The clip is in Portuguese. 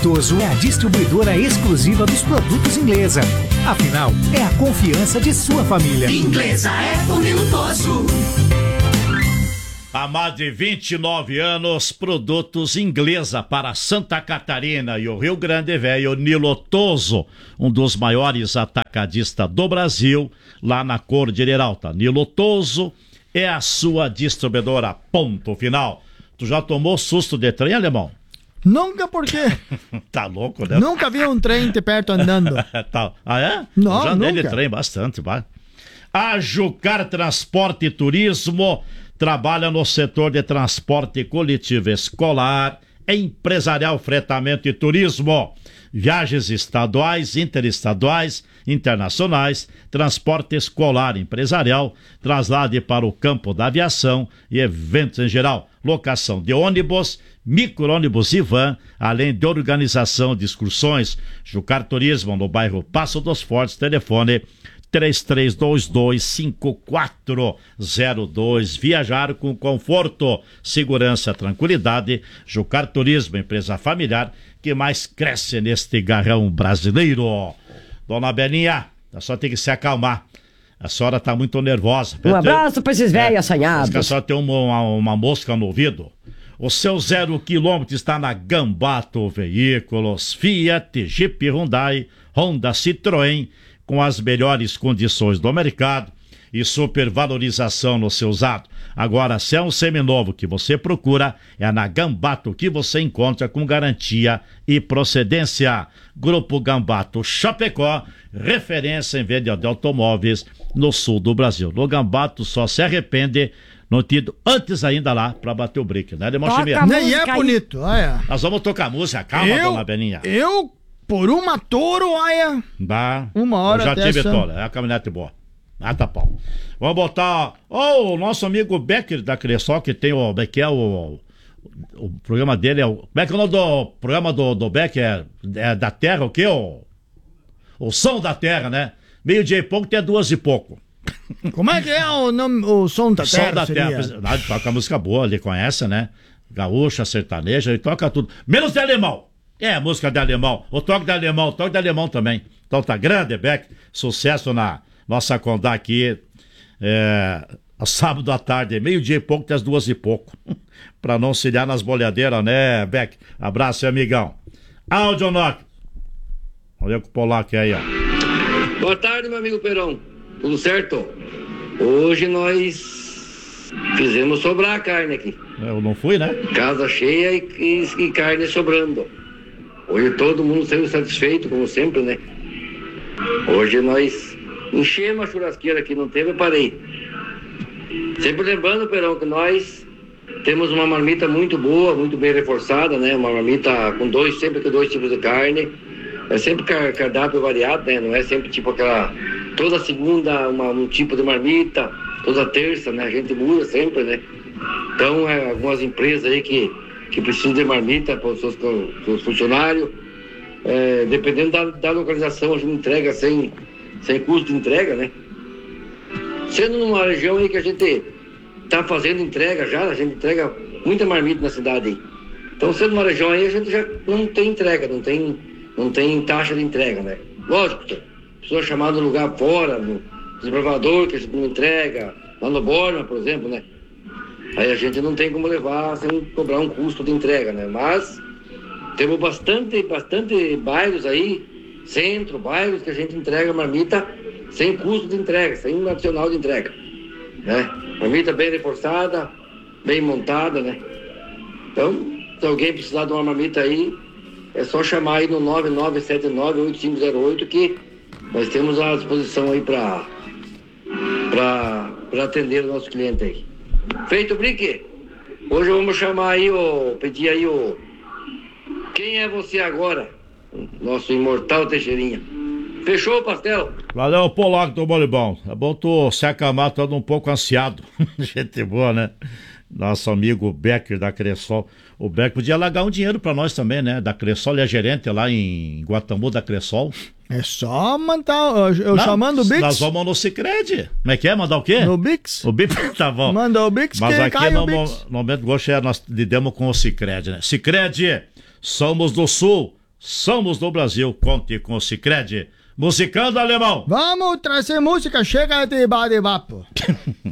Toso é a distribuidora exclusiva dos produtos Inglesa. Afinal, é a confiança de sua família. Inglesa é o Nilo Toso. Há mais de 29 anos, produtos Inglesa para Santa Catarina e o Rio Grande Velho. Nilo Toso, um dos maiores atacadistas do Brasil, lá na Cordilheira Alta. Nilo Toso é a sua distribuidora, ponto final. Tu já tomou susto de trem, alemão? Nunca, por quê? Tá louco, né? Nunca vi um trem de perto andando. Tá. Ah, é? Não, já andei de nunca. trem bastante, vai. A Jucar Transporte e Turismo trabalha no setor de transporte coletivo escolar, empresarial, fretamento e turismo. Viagens estaduais, interestaduais, internacionais, transporte escolar, empresarial, traslade para o campo da aviação e eventos em geral. Locação de ônibus, micro-ônibus e van, além de organização de excursões. Jucar Turismo, no bairro Passo dos Fortes, telefone 3322-5402. Viajar com conforto, segurança, tranquilidade. Jucar Turismo, empresa familiar que mais cresce neste garrão brasileiro. Dona Belinha, a senhora tem que se acalmar. A senhora tá muito nervosa. Um abraço pra esses velhos assanhados. A senhora tem uma mosca no ouvido. O seu 0 km está na Gambato Veículos, Fiat, Jeep, Hyundai, Honda, Citroën, com as melhores condições do mercado e supervalorização no seu usado. Agora, se é um seminovo que você procura, é na Gambato que você encontra com garantia e procedência. Grupo Gambato Chapecó, referência em venda de automóveis no sul do Brasil. No Gambato só se arrepende não ter ido antes ainda lá pra bater o brick, né, Demão Chimia? Nem é bonito, olha. Nós vamos tocar música, calma, dona Belinha. Eu, por uma Toro, olha. Bah, uma hora eu já tive dessa. Toro, é a caminhonete boa. Ah, tá pau. Vamos botar o nosso amigo Becker da Cressol, que tem o programa dele, como é que é o nome do programa do Becker? É da Terra, o quê? O Som da Terra, né? Meio-dia e pouco tem 2 e pouco. Como é que é o nome, o Som da Terra? Som da Terra. Ele toca música boa, ele conhece, né? Gaúcha, sertaneja, ele toca tudo. Menos de alemão. É, música de alemão. O toque de alemão também. Então tá grande, Beck. Sucesso na nossa Condá aqui. Sábado à tarde, meio-dia e pouco, até 2 e pouco. Pra não se liar nas bolhadeiras, né, Beck? Abraço, amigão. Áudio Nock. Olha com o Polaco aí, ó. Boa tarde, meu amigo Perão. Tudo certo? Hoje nós fizemos sobrar a carne aqui. Eu não fui, né? Casa cheia e carne sobrando. Hoje todo mundo saiu satisfeito, como sempre, né? Hoje nós enchemos a churrasqueira aqui, não teve, eu parei. Sempre lembrando, Perão, que nós temos uma marmita muito boa, muito bem reforçada, né? Uma marmita sempre com 2 tipos de carne. É sempre cardápio variado, né? Não é sempre tipo aquela... Toda segunda um tipo de marmita, toda terça, né? A gente muda sempre, né? Então, algumas empresas aí que precisam de marmita para os seus funcionários. Dependendo da localização, a gente entrega sem custo de entrega, né? Sendo numa região aí que a gente está fazendo entrega já, a gente entrega muita marmita na cidade aí. Então, sendo uma região aí, a gente já não tem entrega, não tem taxa de entrega, né? Lógico, pessoa chamada no lugar fora, no desbravador, que a gente não entrega, lá no Borna, por exemplo, né? Aí a gente não tem como levar sem cobrar um custo de entrega, né? Mas temos bastante bairros aí, bairros que a gente entrega marmita sem custo de entrega, sem adicional de entrega, né? Marmita bem reforçada, bem montada, né? Então, se alguém precisar de uma marmita aí, é só chamar aí no 9979-8508 que nós temos à disposição aí para atender o nosso cliente aí. Feito o brinque? Hoje vamos chamar aí, pedir aí quem é você agora? Nosso imortal Teixeirinha. Fechou o pastel? Valeu, Polaco do Bolibão. É bom tu se acalmar, todo um pouco ansiado. Gente boa, né? Nosso amigo Becker da Cressol. O Becker podia largar um dinheiro pra nós também, né? Da Cressol, ele é gerente lá em Guatambu da Cressol. É só mandar, chamando o Bix. Nós vamos no Cicred. Como é que é? Mandar o quê? No Bix. O Bix, tá bom. Manda o Bix, mas que aqui cai o Bix. No momento gosto nós lidamos com o Cicred, né? Cicred, somos do Sul, Somos do Brasil, conte com o Sicredi. Musicando, alemão. Vamos trazer música, chega de bate-papo.